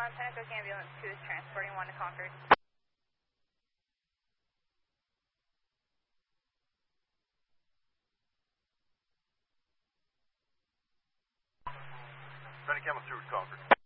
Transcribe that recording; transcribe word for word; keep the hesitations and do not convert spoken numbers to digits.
Panic Oak Ambulance two is transporting one to Concord. Trying to camel two to Concord.